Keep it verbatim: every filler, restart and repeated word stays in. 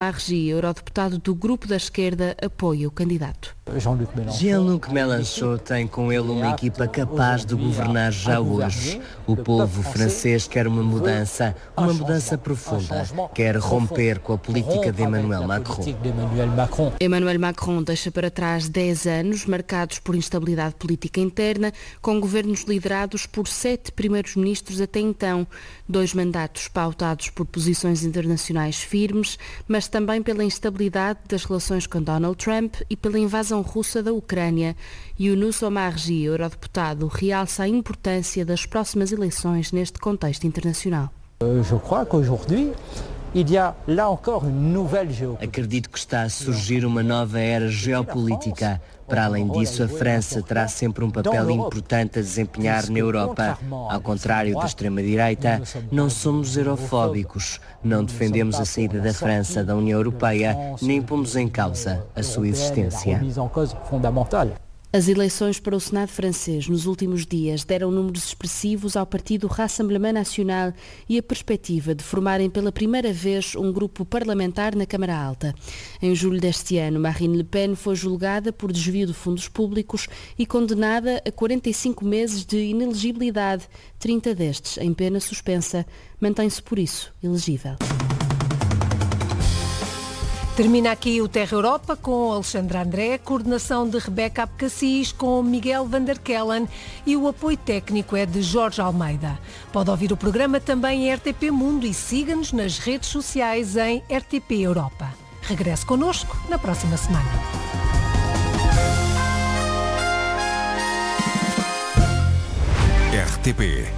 Omarjee, eurodeputado do grupo da esquerda, apoia o candidato. Jean-Luc Mélenchon tem com ele uma equipa capaz de governar já hoje. O povo francês quer uma mudança, uma mudança profunda. Quer romper com a política de Emmanuel Macron. Emmanuel Macron deixa para trás dez anos marcados por instabilidade política interna, com governos liderados por sete primeiros ministros até então. Dois mandatos pautados por posições internacionais firmes, mas também pela instabilidade das relações com Donald Trump e pela invasão russa da Ucrânia. Younous Omarjee, eurodeputado, realça a importância das próximas eleições neste contexto internacional. Acredito que está a surgir uma nova era geopolítica. Para além disso, a França terá sempre um papel importante a desempenhar na Europa. Ao contrário da extrema-direita, não somos eurofóbicos, não defendemos a saída da França da União Europeia, nem pomos em causa a sua existência. As eleições para o Senado francês nos últimos dias deram números expressivos ao partido Rassemblement National e a perspectiva de formarem pela primeira vez um grupo parlamentar na Câmara Alta. Em julho deste ano, Marine Le Pen foi julgada por desvio de fundos públicos e condenada a quarenta e cinco meses de inelegibilidade, trinta destes em pena suspensa. Mantém-se por isso elegível. Termina aqui o Terra Europa com Alexandre André, coordenação de Rebeca Abcacis com Miguel van der Kellen e o apoio técnico é de Jorge Almeida. Pode ouvir o programa também em R T P Mundo e siga-nos nas redes sociais em R T P Europa. Regresse connosco na próxima semana. R T P